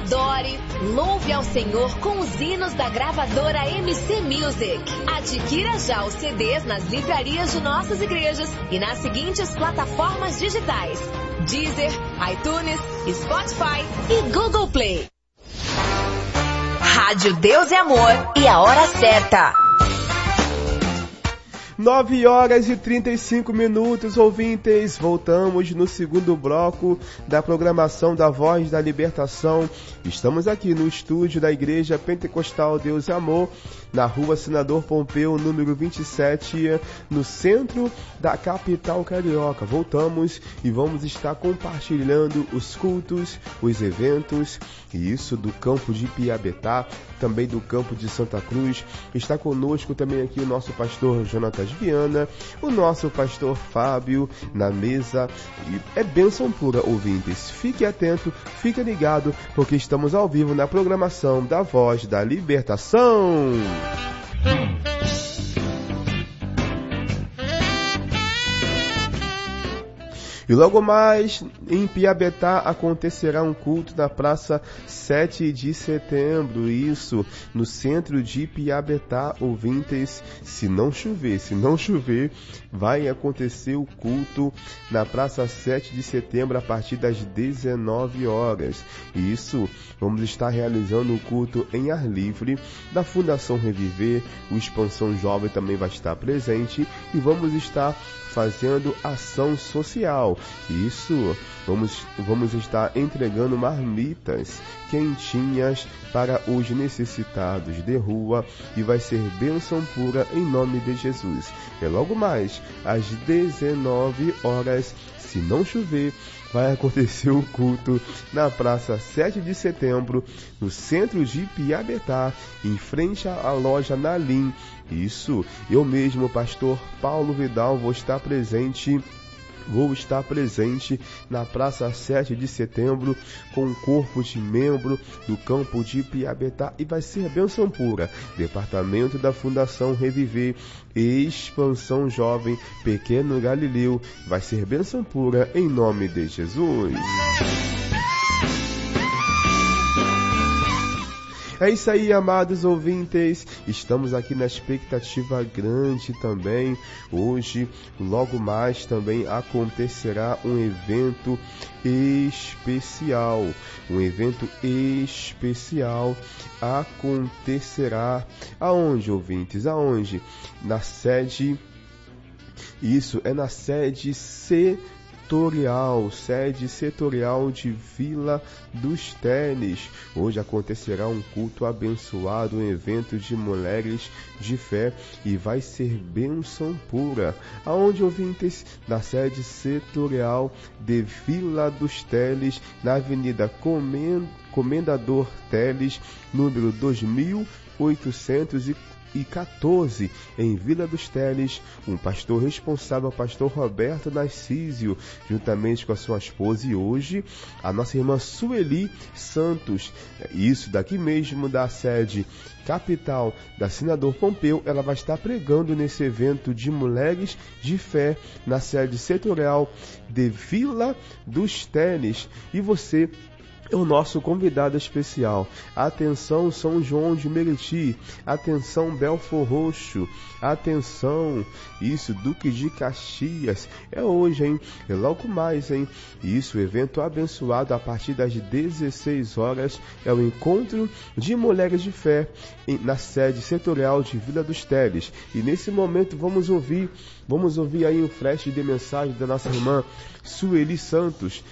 Adore, louve ao Senhor com os hinos da gravadora MC Music. Adquira já os CDs nas livrarias de nossas igrejas e nas seguintes plataformas digitais: Deezer, iTunes, Spotify e Google Play. Rádio Deus e Amor e a hora certa. 9h35, ouvintes. Voltamos no segundo bloco da programação da Voz da Libertação. Estamos aqui no estúdio da Igreja Pentecostal Deus e Amor, na rua Senador Pompeu, número 27, no centro da capital carioca. Voltamos e vamos estar compartilhando os cultos, os eventos, e isso do campo de Piabetá, também do campo de Santa Cruz. Está conosco também aqui o nosso pastor Jonatas Viana, o nosso pastor Fábio na mesa. E é bênção pura, ouvintes. Fique atento, fique ligado, porque estamos ao vivo na programação da Voz da Libertação. E logo mais, em Piabetá, acontecerá um culto na Praça 7 de Setembro, isso, no centro de Piabetá, ouvintes. Se não chover, vai acontecer o culto na Praça 7 de Setembro a partir das 19 horas. Isso, vamos estar realizando o culto em ar livre da Fundação Reviver. O Expansão Jovem também vai estar presente e vamos estar fazendo ação social. Isso, vamos estar entregando marmitas quentinhas para os necessitados de rua e vai ser bênção pura em nome de Jesus. É logo mais, às 19 horas, se não chover, vai acontecer o culto na Praça 7 de Setembro, no centro de Piabetá, em frente à loja Nalim. Isso, eu mesmo, pastor Paulo Vidal, vou estar presente na Praça 7 de Setembro com um corpo de membro do campo de Piabetá e vai ser bênção pura. Departamento da Fundação Reviver, Expansão Jovem, Pequeno Galileu, vai ser bênção pura em nome de Jesus. É isso aí, amados ouvintes. Estamos aqui na expectativa grande também. Hoje, logo mais, também acontecerá um evento especial. Um evento especial acontecerá. Aonde, ouvintes? Aonde? Na sede. Isso, é na sede setorial de Vila dos Teles. Hoje acontecerá um culto abençoado, um evento de mulheres de fé e vai ser bênção pura. Aonde, ouvintes? Na sede setorial de Vila dos Teles, na Avenida Comendador Teles, número 2814, em Vila dos Teles. Um pastor responsável, o pastor Roberto Narcísio, juntamente com a sua esposa, e hoje a nossa irmã Sueli Santos, isso daqui mesmo da sede capital da Senador Pompeu, ela vai estar pregando nesse evento de mulheres de fé na sede setorial de Vila dos Teles. E você é o nosso convidado especial. Atenção, São João de Meriti. Atenção, Belfor Roxo. Atenção, isso, Duque de Caxias. É hoje, hein? É logo mais, hein? Isso, evento abençoado a partir das 16 horas. É o encontro de mulheres de fé na sede setorial de Vila dos Teles. E nesse momento vamos ouvir aí um flash de mensagem da nossa irmã Sueli Santos,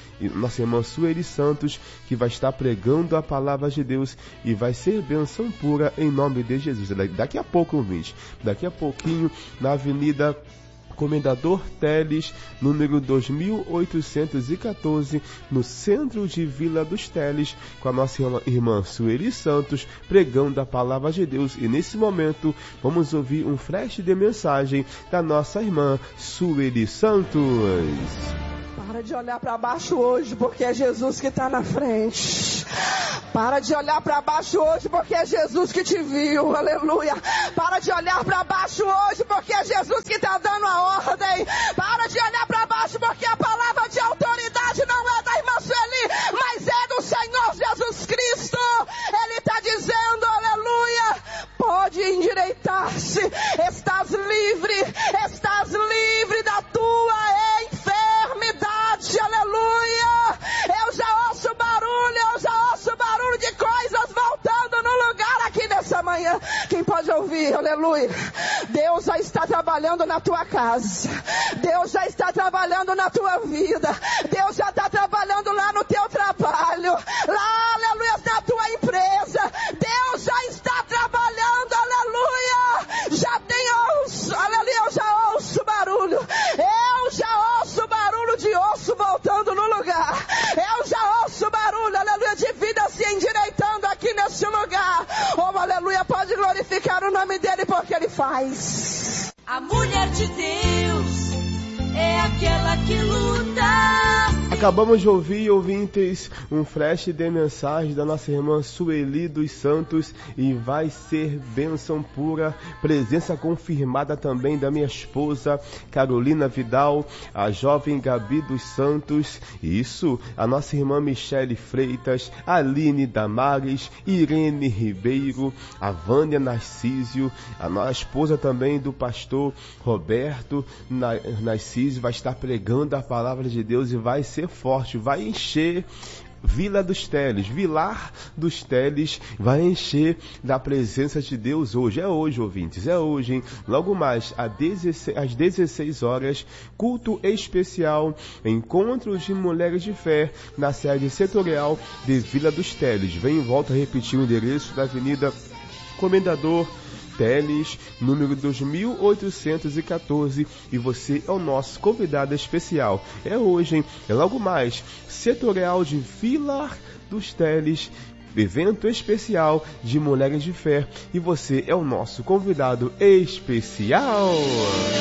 que vai estar pregando a palavra de Deus e vai ser bênção pura em nome de Jesus. Daqui a pouco, ouvinte, daqui a pouquinho, na Avenida Comendador Teles, número 2814, no centro de Vila dos Teles, com a nossa irmã Sueli Santos, pregando a palavra de Deus. E nesse momento, vamos ouvir um flash de mensagem da nossa irmã Sueli Santos. Para de olhar para baixo hoje, porque é Jesus que está na frente. Para de olhar para baixo hoje, porque é Jesus que te viu. Aleluia. Para de olhar para baixo hoje, porque é Jesus que está dando a ordem. Para de olhar para baixo, porque a palavra de autoridade não é da irmã Sueli, mas é do Senhor Jesus Cristo. ouvir, aleluia. Deus já está trabalhando na tua casa. Deus já está trabalhando na tua vida. Deus já está trabalhando lá no teu trabalho. Lá, aleluia, na tua empresa. Deus já está trabalhando, aleluia. Já tem osso, aleluia, eu já ouço barulho. Eu já ouço barulho de osso voltando no lugar. Eu já ouço barulho, aleluia, de vida se endireitando aqui nesse lugar. Oh, aleluia, pode glorificar o nome dele porque ele faz. A mulher de Deus é aquela que luta. Acabamos de ouvir, ouvintes, um flash de mensagem da nossa irmã Sueli dos Santos, e vai ser bênção pura, presença confirmada também da minha esposa Carolina Vidal, a jovem Gabi dos Santos, isso, a nossa irmã Michele Freitas, Aline Damares, Irene Ribeiro, a Vânia Narcísio, a esposa também do pastor Roberto Narcísio, vai estar pregando a palavra de Deus e vai ser forte, vai encher Vila dos Teles, Vilar dos Teles, vai encher da presença de Deus hoje. É hoje, ouvintes, é hoje, hein? Logo mais, às 16 horas, culto especial, encontros de mulheres de fé, na sede setorial de Vila dos Teles. Vem e volta a repetir o endereço da Avenida Comendador Teles, número 2814, e você é o nosso convidado especial. É hoje, hein? É logo mais, setorial de Vila dos Teles, evento especial de mulheres de fé, e você é o nosso convidado especial.